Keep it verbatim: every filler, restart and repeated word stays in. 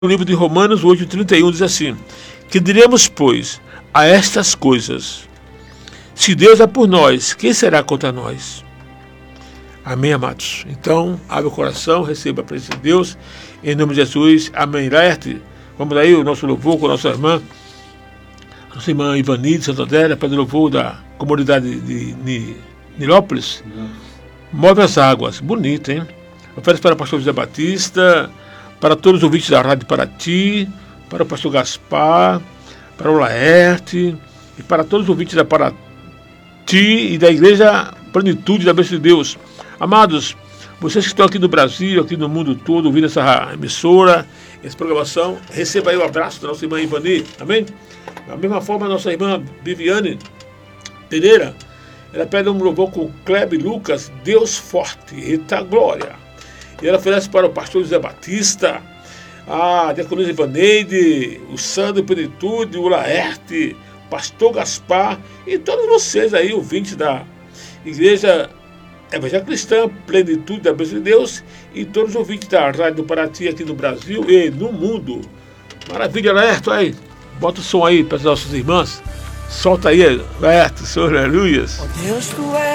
O livro de Romanos oito, trinta e um diz assim: que diremos, pois, a estas coisas? Se Deus é por nós, quem será contra nós? Amém, amados? Então, abre o coração, receba a presença de Deus, em nome de Jesus. Amém. Laerte, vamos aí, o nosso louvor com a nossa irmã, a nossa irmã Ivani de Santa Adélia, para o louvor da comunidade de, de Nilópolis. Move as águas. Bonito, hein? Oferece para o pastor José Batista, para todos os ouvintes da Rádio Paraty, para o pastor Gaspar, para o Laerte e para todos os ouvintes da Paraty e da Igreja Plenitude da Bênção de Deus. Amados, vocês que estão aqui no Brasil, aqui no mundo todo, ouvindo essa emissora, essa programação, receba aí o abraço da nossa irmã Ivani, amém? Da mesma forma, a nossa irmã Viviane Pereira, ela pede um louvor com o Kleber Lucas, Deus forte, eita glória. E ela oferece para o pastor José Batista, a diaconisa Ivaneide, o Sandro Plenitude, o Laerte, o pastor Gaspar e todos vocês aí, ouvintes da Igreja Evangélica Cristã, Plenitude da Bênção de Deus, e todos os ouvintes da Rádio Paraty aqui no Brasil e no mundo. Maravilha, Laerte, aí. Bota o som aí para as nossas irmãs. Solta aí, Laerte, aleluias.